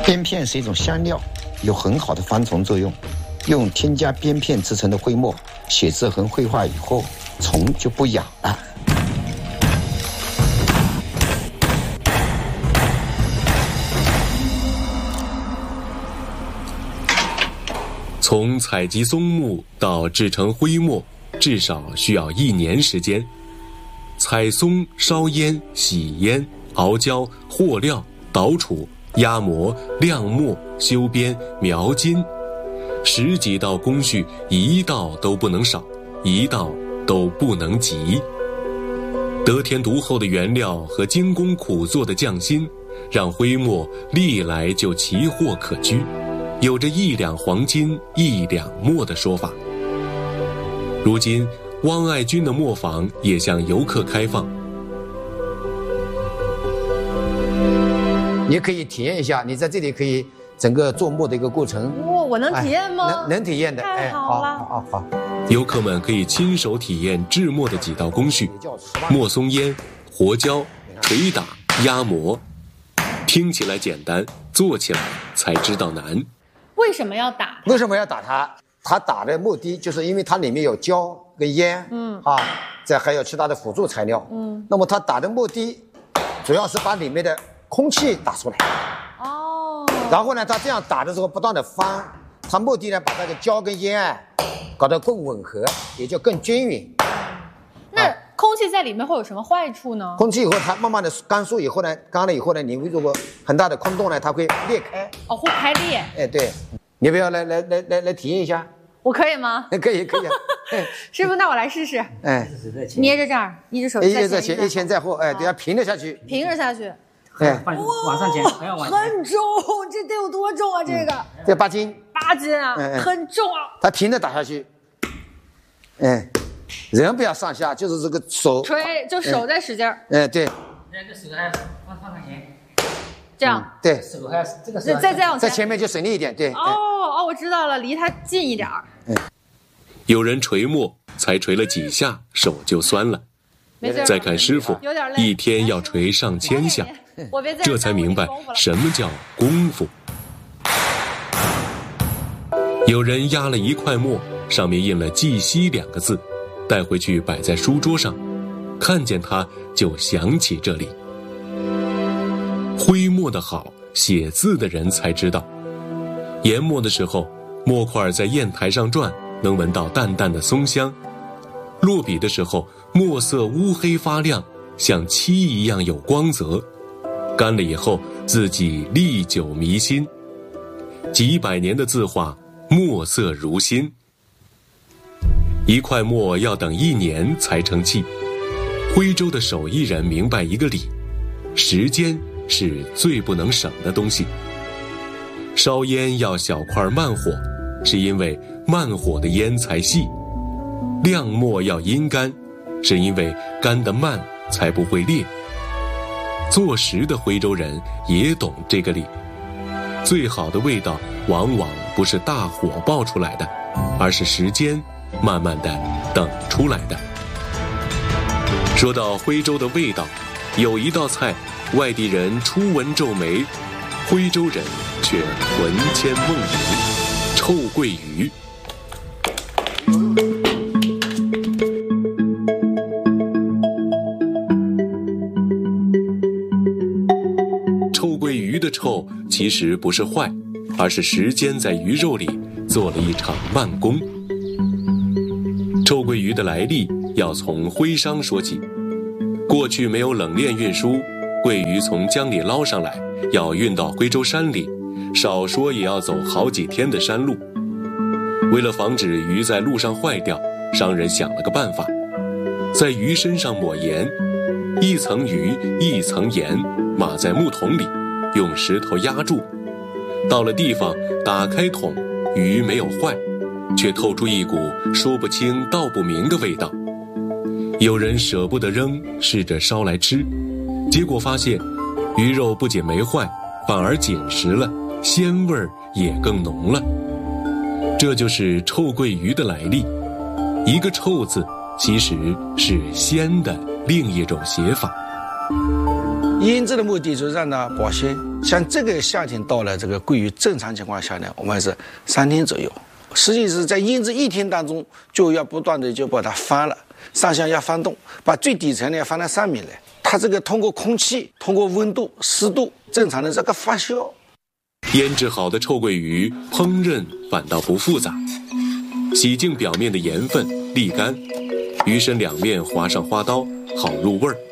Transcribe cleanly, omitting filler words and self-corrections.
边片是一种香料，有很好的防虫作用。用添加边片制成的灰墨，写字痕绘画以后，虫就不痒了。 从采集松木到制成灰墨，至少需要1年时间。采松、烧烟、洗烟、熬胶、和料、捣杵、压磨、晾墨、修边、描金，10几道工序，一道都不能少，一道都不能急。得天独厚的原料和精工苦做的匠心，让灰墨历来就奇货可居，有着1两黄金1两墨的说法。如今汪爱军的墨坊也向游客开放， 你可以体验一下，你在这里可以整个做墨的一个过程。 我能体验吗？ 能体验的。 太好了。 好。 游客们可以亲手体验制墨的几道工序：墨松烟、和胶、捶打、压磨。听起来简单，做起来才知道难。 为什么要打它？ 为什么要打它？它打的目的就是因为它里面有胶跟烟，再还有其他的辅助材料，那么它打的目的主要是把里面的空气打出来。然后呢，它这样打的时候不断的翻，它目的呢把那个胶跟烟搞得更吻合，也就更均匀。 那空气在里面会有什么坏处呢？ 空气以后它慢慢的干燥以后呢，干了以后呢，你如果很大的空洞呢，它会裂开。 会开裂。 哎，对，你要不要来体验一下？ 我可以吗？ 可以啊。 师傅，那我来试试。捏着这样，一只手在前，一前在后，对，要平着下去。 平着下去。 往上前，还要往前。 很重，这得有多重啊？这个。 这8斤。 8斤啊，很重啊。 它平着打下去。人不要上下，就是这个手。 吹，就手在使劲儿。 对。 那个手还放前。 这样。 对。 手还这个手。 再这样。 在前面就省力一点，对。 我知道了，离它近一点儿。 有人锤墨才锤了几下，手就酸了。再看师傅，一天要锤上千下，这才明白什么叫功夫。有人压了1块墨，上面印了绩溪2个字，带回去摆在书桌上，看见它就想起这里。挥墨的好，写字的人才知道。研墨的时候，墨块在砚台上转，能闻到淡淡的松香。落笔的时候，墨色乌黑发亮，像漆一样有光泽。干了以后，字迹历久弥新。几百年的字画，墨色如新。1块墨要等1年才成器。徽州的手艺人明白一个理：时间是最不能省的东西。烧烟要小块慢火，是因为慢火的烟才细；晾墨要阴干，是因为干得慢才不会裂。做实的徽州人也懂这个理。最好的味道往往不是大火爆出来的，而是时间慢慢的等出来的。说到徽州的味道，有一道菜外地人初闻皱眉，徽州人却魂牵梦萦，臭鳜鱼。臭鳜鱼的臭其实不是坏，而是时间在鱼肉里做了一场慢工。臭鳜鱼的来历要从徽商说起。过去没有冷链运输，鳜鱼从江里捞上来，要运到徽州山里，少说也要走好几天的山路。为了防止鱼在路上坏掉，商人想了个办法，在鱼身上抹盐，一层鱼一层盐，码在木桶里，用石头压住。到了地方，打开桶，鱼没有坏，却透出一股说不清道不明的味道。有人舍不得扔，试着烧来吃，结果发现鱼肉不仅没坏，反而紧实了，鲜味儿也更浓了。这就是臭鳜鱼的来历。一个臭字其实是鲜的另一种写法。 腌制的目的就是让它保鲜。像这个夏天到了，这个桂鱼正常情况下呢，我们是3天左右。实际是在腌制1天当中，就要不断的就把它翻了，上下要翻动，把最底层呢翻到上面来。它这个通过空气、通过温度、湿度正常的这个发酵。 腌制好的臭鳜鱼烹饪反倒不复杂，洗净表面的盐分，沥干，鱼身两面划上花刀，好入味儿。